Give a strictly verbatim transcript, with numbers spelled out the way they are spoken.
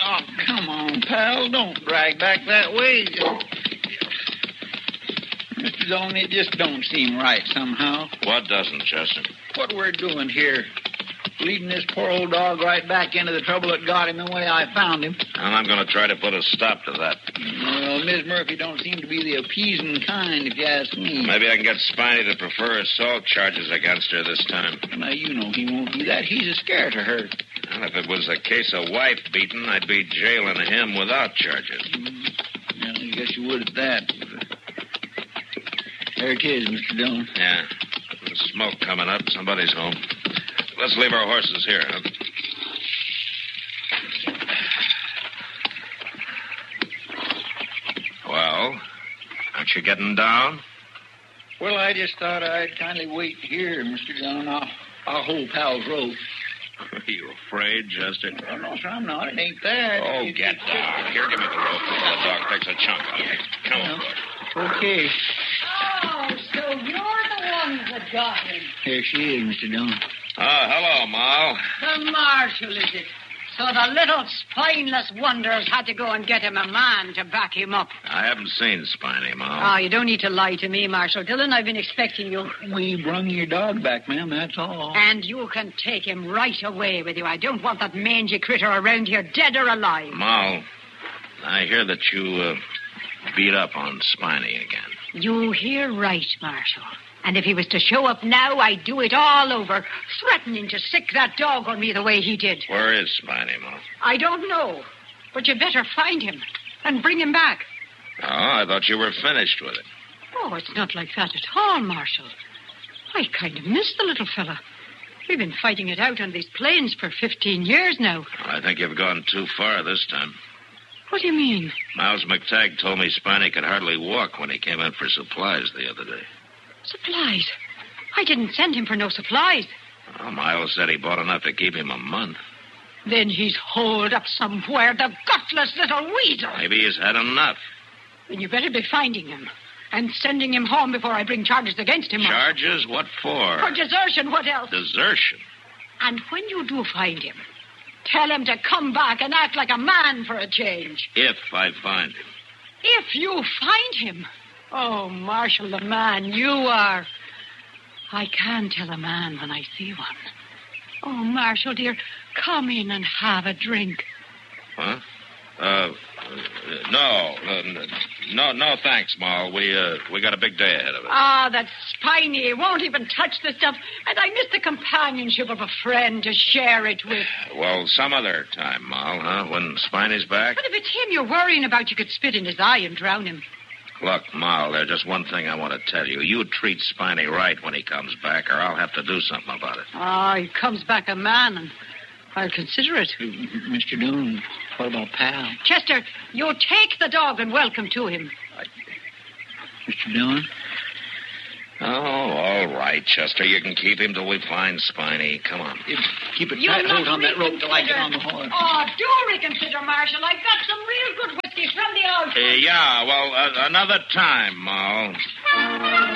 Oh, come on, pal. Don't drag back that way. Mister Dolan, it just don't seem right somehow. What doesn't, Chester? What we're doing here. Leading this poor old dog right back into the trouble that got him the way I found him. And I'm going to try to put a stop to that. Well, Miss Murphy don't seem to be the appeasing kind, if you ask me. Maybe I can get Spiny to prefer assault charges against her this time. Now, you know he won't do that. He's a scare to her. Well, if it was a case of wife beating, I'd be jailing him without charges. Well, I guess you would at that. There it is, Mister Dillon. Yeah. There's smoke coming up. Somebody's home. Let's leave our horses here, huh? Well, aren't you getting down? Well, I just thought I'd kindly wait here, Mister Dillon. I'll, I'll hold Pal's rope. Are you afraid, Chester? Oh, no, sir, I'm not. It ain't that. Oh, It- get down. Here, give me the rope before the dog takes a chunk out of it. Come on, boy. Okay. Oh, so you're the ones that got him. Here she is, Mister Dillon. Oh, hello, Moll. The marshal, is it? So the little spineless wonders had to go and get him a man to back him up. I haven't seen Spiny, Moll. Oh, you don't need to lie to me, Marshal Dillon. I've been expecting you. We brung your dog back, ma'am, that's all. And you can take him right away with you. I don't want that mangy critter around here, dead or alive. Moll, I hear that you uh, beat up on Spiny again. You hear right, Marshal. And if he was to show up now, I'd do it all over, threatening to sick that dog on me the way he did. Where is Spiny, Moll? I don't know, but you better find him and bring him back. Oh, I thought you were finished with it. Oh, it's not like that at all, Marshal. I kind of miss the little fella. We've been fighting it out on these plains for fifteen years now. I think you've gone too far this time. What do you mean? Miles McTagg told me Spiny could hardly walk when he came in for supplies the other day. Supplies? I didn't send him for no supplies. Well, Miles said he bought enough to keep him a month. Then he's holed up somewhere, the gutless little weasel. Maybe he's had enough. Then you better be finding him and sending him home before I bring charges against him. Charges? What for? For desertion, what else? Desertion? And when you do find him, tell him to come back and act like a man for a change. If I find him. If you find him. Oh, Marshal, the man you are. I can tell a man when I see one. Oh, Marshal, dear, come in and have a drink. Huh? Uh, no, uh, no, no, thanks, Moll. We, uh, we got a big day ahead of us. Ah, that Spiny won't even touch the stuff, and I miss the companionship of a friend to share it with. Well, some other time, Moll, huh? When Spiny's back? But if it's him you're worrying about, you could spit in his eye and drown him. Look, Moll, there's just one thing I want to tell you. You treat Spiny right when he comes back, or I'll have to do something about it. Ah, he comes back a man, and I'll consider it. Mister Dillon, what about Pal? Chester, you take the dog and welcome to him. Mister Dillon? Oh, all right, Chester. You can keep him till we find Spiny. Come on. Keep it You tight. Hold must on that rope till I get reconsider. on the horse. Oh, do reconsider, Marshal. I've got some real good whiskey from the old... Uh, yeah, well, uh, another time, Moll.